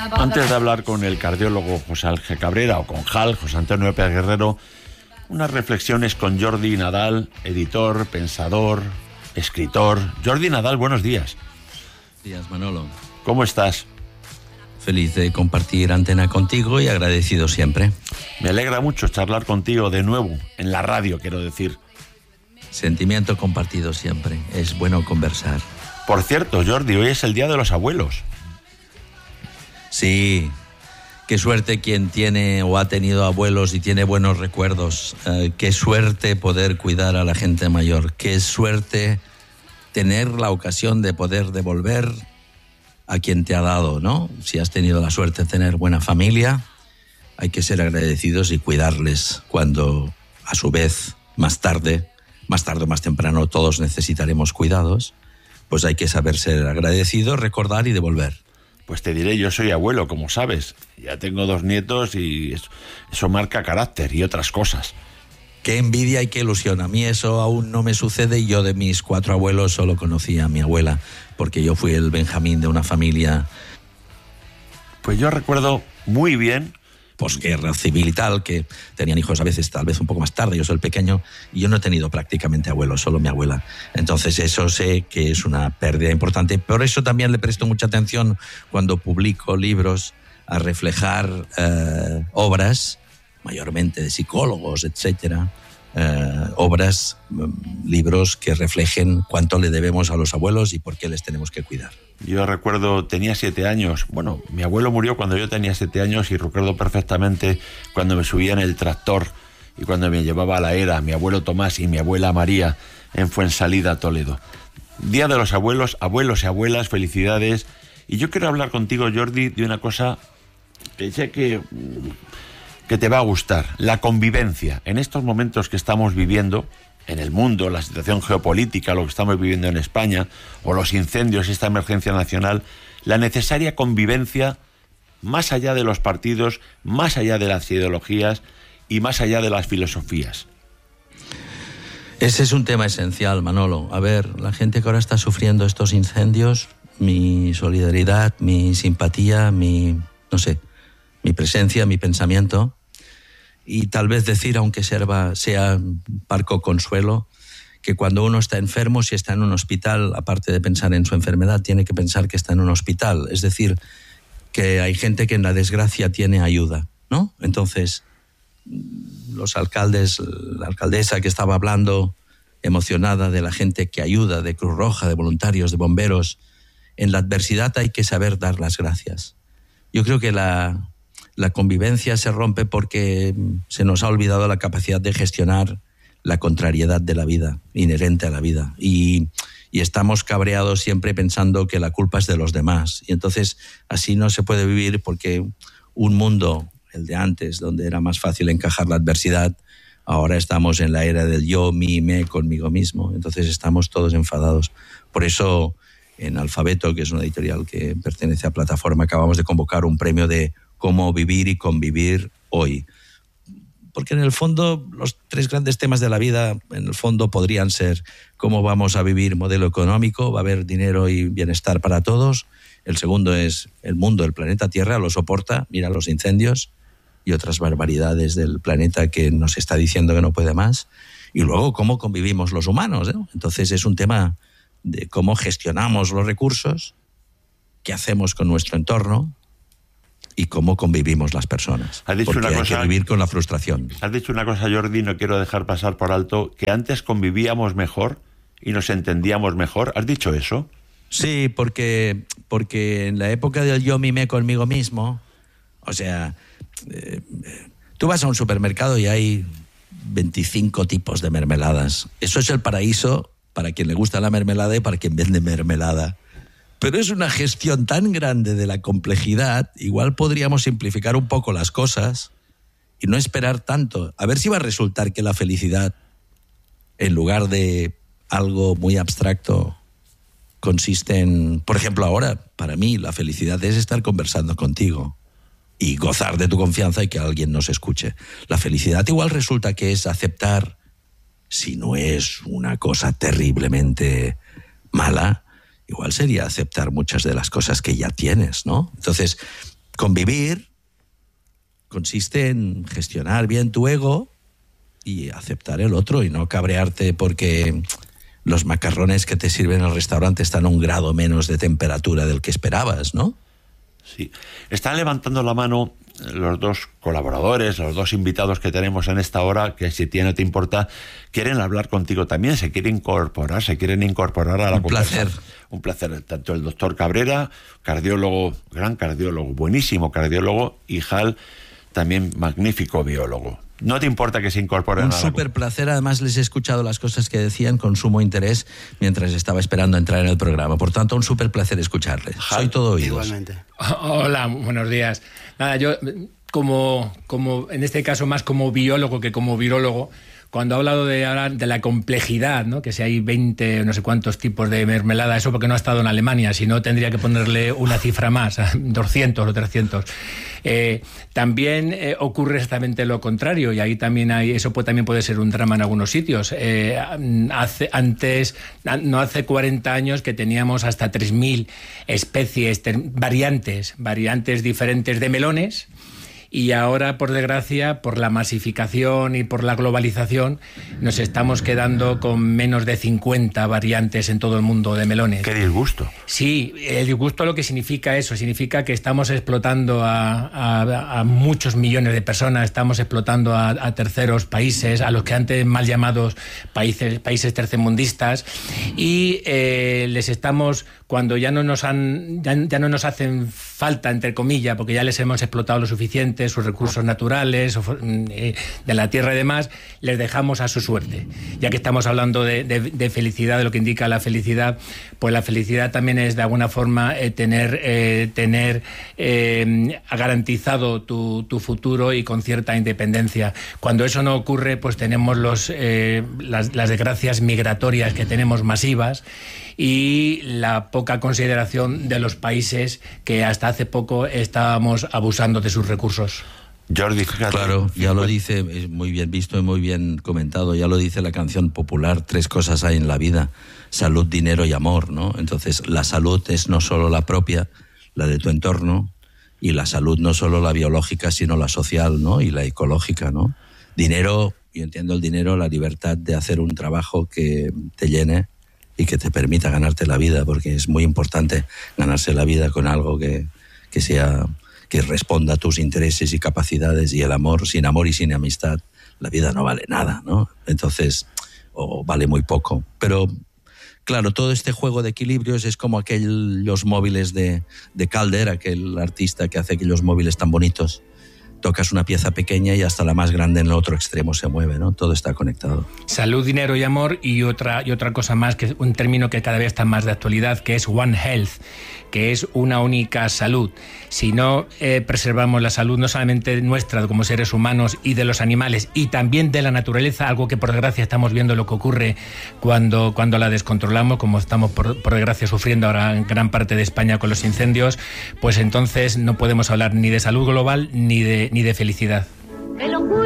Antes de hablar con el cardiólogo José Ángel Cabrera o con José Antonio López Guerrero, unas reflexiones con Jordi Nadal, editor, pensador, escritor. Jordi Nadal, buenos días. Buenos días, Manolo. ¿Cómo estás? Feliz de compartir antena contigo y agradecido siempre. Me alegra mucho charlar contigo de nuevo, en la radio, quiero decir. Sentimiento compartido siempre. Es bueno conversar. Por cierto, Jordi, hoy es el Día de los Abuelos. Sí, qué suerte quien tiene o ha tenido abuelos y tiene buenos recuerdos. Qué suerte poder cuidar a la gente mayor. Qué suerte tener la ocasión de poder devolver a quien te ha dado, ¿no? Si has tenido la suerte de tener buena familia, hay que ser agradecidos y cuidarles cuando, a su vez, más tarde o más temprano, todos necesitaremos cuidados. Pues hay que saber ser agradecidos, recordar y devolver. Pues te diré, yo soy abuelo, como sabes. Ya tengo 2 nietos y eso marca carácter y otras cosas. Qué envidia y qué ilusión. A mí eso aún no me sucede y yo de mis 4 abuelos solo conocí a mi abuela, porque yo fui el Benjamín de una familia. Pues yo recuerdo muy bien. Posguerra civil y tal, que tenían hijos a veces, tal vez un poco más tarde, yo soy el pequeño, y yo no he tenido prácticamente abuelos, solo mi abuela. Entonces eso sé que es una pérdida importante. Por eso también le presto mucha atención cuando publico libros a reflejar obras, mayormente de psicólogos, etcétera, libros que reflejen cuánto le debemos a los abuelos y por qué les tenemos que cuidar. Yo recuerdo, tenía 7 años. Bueno, mi abuelo murió cuando yo tenía 7 años y recuerdo perfectamente cuando me subía en el tractor y cuando me llevaba a la era mi abuelo Tomás y mi abuela María en Fuensalida, Toledo. Día de los abuelos, abuelos y abuelas, felicidades. Y yo quiero hablar contigo, Jordi, de una cosa que sé que te va a gustar. La convivencia. En estos momentos que estamos viviendo en el mundo, la situación geopolítica, lo que estamos viviendo en España, o los incendios, esta emergencia nacional, la necesaria convivencia más allá de los partidos, más allá de las ideologías y más allá de las filosofías. Ese es un tema esencial, Manolo. A ver, la gente que ahora está sufriendo estos incendios, mi solidaridad, mi simpatía, mi presencia, mi pensamiento. Y tal vez decir, aunque sea parco consuelo, que cuando uno está enfermo, si está en un hospital, aparte de pensar en su enfermedad, tiene que pensar que está en un hospital. Es decir, que hay gente que en la desgracia tiene ayuda, ¿no? Entonces, los alcaldes, la alcaldesa que estaba hablando, emocionada de la gente que ayuda, de Cruz Roja, de voluntarios, de bomberos, en la adversidad hay que saber dar las gracias. Yo creo que la convivencia se rompe porque se nos ha olvidado la capacidad de gestionar la contrariedad de la vida, inherente a la vida. Y estamos cabreados siempre pensando que la culpa es de los demás. Y entonces así no se puede vivir, porque un mundo, el de antes, donde era más fácil encajar la adversidad, ahora estamos en la era del yo, mí, me, conmigo mismo. Entonces estamos todos enfadados. Por eso en Alfabeto, que es una editorial que pertenece a Plataforma, acabamos de convocar un premio de cómo vivir y convivir hoy. Porque en el fondo los 3 grandes temas de la vida, en el fondo podrían ser cómo vamos a vivir modelo económico, va a haber dinero y bienestar para todos. El segundo es el mundo, el planeta Tierra lo soporta, mira los incendios y otras barbaridades del planeta que nos está diciendo que no puede más. Y luego cómo convivimos los humanos, ¿no? Entonces es un tema de cómo gestionamos los recursos, qué hacemos con nuestro entorno y cómo convivimos las personas. Has dicho porque una cosa, hay que vivir con la frustración. Has dicho una cosa, Jordi, no quiero dejar pasar por alto, que antes convivíamos mejor y nos entendíamos mejor. ¿Has dicho eso? Sí, porque en la época del yo mimé conmigo mismo, o sea, tú vas a un supermercado y hay 25 tipos de mermeladas. Eso es el paraíso para quien le gusta la mermelada y para quien vende mermelada. Pero es una gestión tan grande de la complejidad, igual podríamos simplificar un poco las cosas y no esperar tanto. A ver si va a resultar que la felicidad, en lugar de algo muy abstracto, consiste en, por ejemplo, ahora, para mí, la felicidad es estar conversando contigo y gozar de tu confianza y que alguien nos escuche. La felicidad igual resulta que es aceptar, si no es una cosa terriblemente mala, igual sería aceptar muchas de las cosas que ya tienes, ¿no? Entonces, Convivir consiste en gestionar bien tu ego y aceptar el otro y no cabrearte porque los macarrones que te sirven en el restaurante están a 1 grado menos de temperatura del que esperabas, ¿no? Sí. Están levantando la mano los 2 colaboradores, los 2 invitados que tenemos en esta hora, que si no te importa, quieren hablar contigo también, se quieren incorporar a la conversación. Un placer. Tanto el doctor Cabrera, cardiólogo, gran cardiólogo, buenísimo cardiólogo, y Hal, también magnífico biólogo. ¿No te importa que se incorporen? Un súper placer, además les he escuchado las cosas que decían con sumo interés mientras estaba esperando entrar en el programa. Por tanto, un súper placer escucharles. Soy todo oídos. Igualmente. Hola, buenos días. Nada, yo como en este caso más como biólogo que como virólogo, cuando ha hablado de la complejidad, ¿no? Que si hay 20 o no sé cuántos tipos de mermelada, eso porque no ha estado en Alemania, si no tendría que ponerle una cifra más, 200 o 300. También ocurre exactamente lo contrario, y ahí también también puede ser un drama en algunos sitios. No hace 40 años que teníamos hasta 3.000 especies, variantes diferentes de melones. Y ahora, por desgracia, por la masificación y por la globalización, nos estamos quedando con menos de 50 variantes en todo el mundo de melones. ¡Qué disgusto! Sí, el disgusto lo que significa eso, significa que estamos explotando a muchos millones de personas, estamos explotando a terceros países, a los que antes mal llamados países tercermundistas, y les estamos, cuando ya no nos hacen falta, entre comillas, porque ya les hemos explotado lo suficiente, sus recursos naturales, de la tierra y demás, les dejamos a su suerte. Ya que estamos hablando de felicidad, de lo que indica la felicidad, pues la felicidad también es de alguna forma tener garantizado tu futuro y con cierta independencia. Cuando eso no ocurre, pues tenemos las desgracias migratorias que tenemos masivas y la poca consideración de los países que hasta hace poco estábamos abusando de sus recursos. Jordi, fíjate. Claro, ya lo dice, es muy bien visto y muy bien comentado, ya lo dice la canción popular, 3 cosas hay en la vida: salud, dinero y amor, ¿no? Entonces, la salud es no solo la propia, la de tu entorno, y la salud no solo la biológica, sino la social, ¿no? Y la ecológica, ¿no? Dinero, yo entiendo el dinero, la libertad de hacer un trabajo que te llene y que te permita ganarte la vida, porque es muy importante ganarse la vida con algo que responda a tus intereses y capacidades, y el amor, sin amor y sin amistad, la vida no vale nada, ¿no? Entonces, o vale muy poco. Pero, claro, todo este juego de equilibrios es como aquellos móviles de Calder, aquel artista que hace aquellos móviles tan bonitos. Tocas una pieza pequeña y hasta la más grande en el otro extremo se mueve, ¿no? Todo está conectado. Salud, dinero y amor, y otra cosa más, que es un término que cada vez está más de actualidad, que es One Health, que es una única salud. Si no preservamos la salud, no solamente nuestra como seres humanos y de los animales, y también de la naturaleza, algo que por desgracia estamos viendo lo que ocurre cuando la descontrolamos, como estamos por desgracia sufriendo ahora en gran parte de España con los incendios, pues entonces no podemos hablar ni de salud global ni de felicidad.